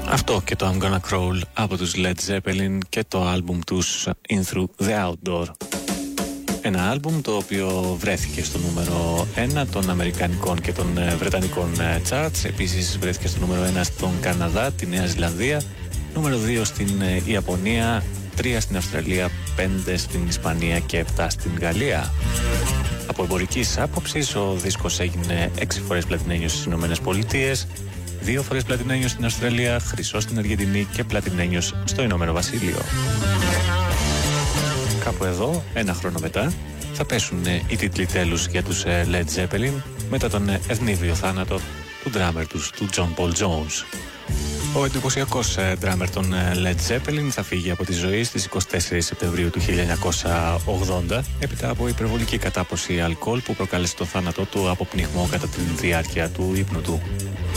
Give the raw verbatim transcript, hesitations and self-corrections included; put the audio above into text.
Αυτό και το I'm Gonna Crawl από τους Led Zeppelin και το άλμπουμ τους In Through the Outdoor. Ένα άλμπουμ το οποίο βρέθηκε στο νούμερο ένα των αμερικανικών και των βρετανικών charts. Επίσης βρέθηκε στο νούμερο ένα στον Καναδά, τη Νέα Ζηλανδία, νούμερο δύο στην Ιαπωνία, τρία στην Αυστραλία, πέντε στην Ισπανία και επτά στην Γαλλία. Από εμπορικής άποψης ο δίσκος έγινε έξι φορές πλατινένιος στις Ηνωμένες Πολιτείες, δύο φορές πλατινένιος στην Αυστραλία, χρυσός στην Αργεντινή και πλατινένιος στο Ηνωμένο Βασίλειο. Κάπου εδώ, ένα χρόνο μετά, θα πέσουν οι τίτλοι τέλους για τους Led Zeppelin μετά τον ευνίβιο θάνατο του ντράμερ τους, του John Paul Jones. Ο εντυπωσιακός ντράμερ των Led Zeppelin θα φύγει από τη ζωή στις εικοστή τέταρτη Σεπτεμβρίου του χίλια εννιακόσια ογδόντα έπειτα από υπερβολική κατάπωση αλκοόλ που προκάλεσε το θάνατό του από πνιγμό κατά τη διάρκεια του ύπνου του.